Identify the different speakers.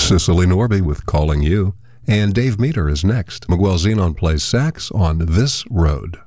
Speaker 1: Cicely Norby with Calling You. And Dave Meter is next. Miguel Zenon plays sax on This Road.